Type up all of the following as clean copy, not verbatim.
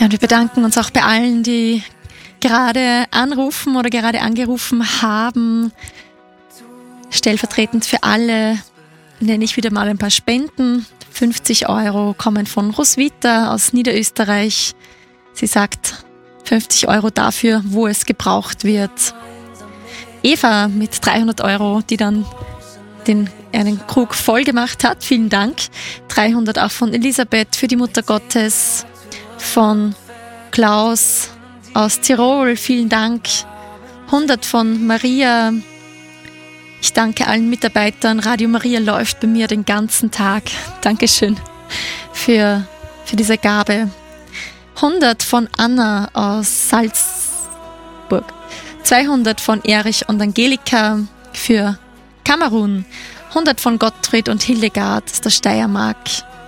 Ja, und wir bedanken uns auch bei allen, die gerade anrufen oder gerade angerufen haben. Stellvertretend für alle nenne ich wieder mal ein paar Spenden. 50 € kommen von Roswitha aus Niederösterreich. Sie sagt 50 € dafür, wo es gebraucht wird. Eva mit 300 €, die dann einen Krug voll gemacht hat. Vielen Dank. 300 auch von Elisabeth für die Mutter Gottes. Von Klaus aus Tirol. Vielen Dank. 100 von Maria. Ich danke allen Mitarbeitern. Radio Maria läuft bei mir den ganzen Tag. Dankeschön für diese Gabe. 100 von Anna aus Salzburg. 200 von Erich und Angelika für Kamerun. 100 von Gottfried und Hildegard aus der Steiermark.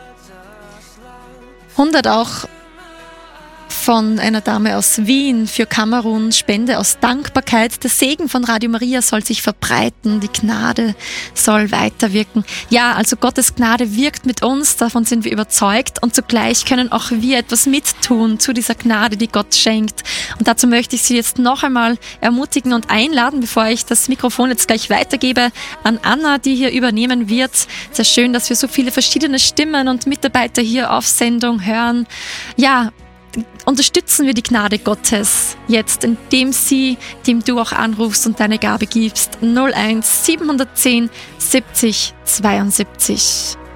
100 auch von einer Dame aus Wien für Kamerun, Spende aus Dankbarkeit. Der Segen von Radio Maria soll sich verbreiten, die Gnade soll weiterwirken. Ja, also Gottes Gnade wirkt mit uns, davon sind wir überzeugt, und zugleich können auch wir etwas mittun zu dieser Gnade, die Gott schenkt. Und dazu möchte ich Sie jetzt noch einmal ermutigen und einladen, bevor ich das Mikrofon jetzt gleich weitergebe an Anna, die hier übernehmen wird. Sehr schön, dass wir so viele verschiedene Stimmen und Mitarbeiter hier auf Sendung hören. Ja, unterstützen wir die Gnade Gottes jetzt, indem du auch anrufst und deine Gabe gibst. 01 710 70 72.